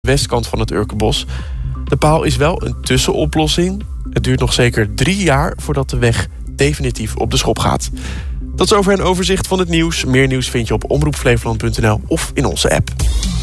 westkant van het Urkenbos. De paal is wel een tussenoplossing. Het duurt nog zeker 3 jaar voordat de weg definitief op de schop gaat. Tot zover een overzicht van het nieuws. Meer nieuws vind je op omroepflevoland.nl of in onze app.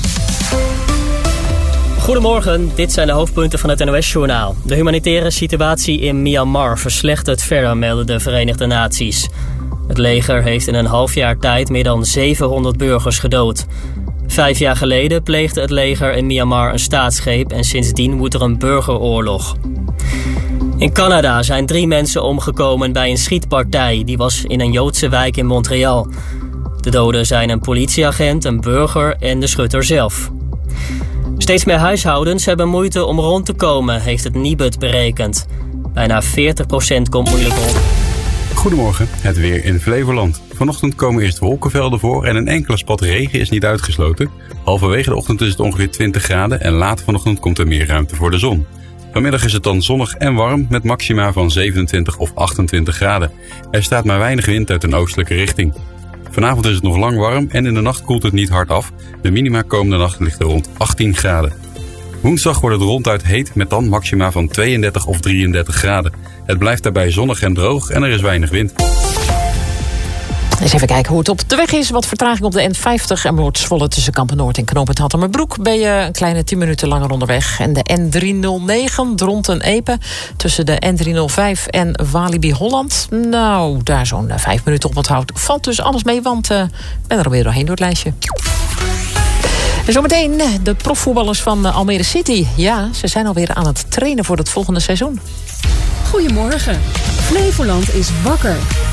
Goedemorgen, dit zijn de hoofdpunten van het NOS-journaal. De humanitaire situatie in Myanmar verslechtert verder, melden de Verenigde Naties. Het leger heeft in een half jaar tijd meer dan 700 burgers gedood. 5 jaar geleden pleegde het leger in Myanmar een staatsgreep en sindsdien woedt er een burgeroorlog. In Canada zijn 3 mensen omgekomen bij een schietpartij. Die was in een Joodse wijk in Montreal. De doden zijn een politieagent, een burger en de schutter zelf. Steeds meer huishoudens hebben moeite om rond te komen, heeft het Nibud berekend. Bijna 40% komt moeilijk rond. Goedemorgen, het weer in Flevoland. Vanochtend komen eerst wolkenvelden voor en een enkele spat regen is niet uitgesloten. Halverwege de ochtend is het ongeveer 20 graden en later vanochtend komt er meer ruimte voor de zon. Vanmiddag is het dan zonnig en warm met maxima van 27 of 28 graden. Er staat maar weinig wind uit een oostelijke richting. Vanavond is het nog lang warm en in de nacht koelt het niet hard af. De minima komende nacht ligt er rond 18 graden. Woensdag wordt het ronduit heet met dan maxima van 32 of 33 graden. Het blijft daarbij zonnig en droog en er is weinig wind. Eens even kijken hoe het op de weg is. Wat vertraging op de N50 en Noord-Zwolle tussen Kampen-Noord en Knooppunt Hattemerbroek. Ben je een kleine 10 minuten langer onderweg. En de N309 Dronten-Epe tussen de N305 en Walibi Holland. Nou, daar zo'n 5 minuten op onthoud. Valt dus alles mee, want ik ben er alweer doorheen door het lijstje. En zometeen de profvoetballers van Almere City. Ja, ze zijn alweer aan het trainen voor het volgende seizoen. Goedemorgen. Flevoland is wakker.